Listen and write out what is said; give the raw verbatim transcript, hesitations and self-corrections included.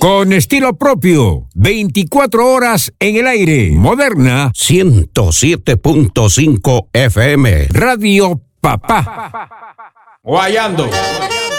Con estilo propio, veinticuatro horas en el aire. Moderna ciento siete punto cinco F M. Radio Papá. Guayando.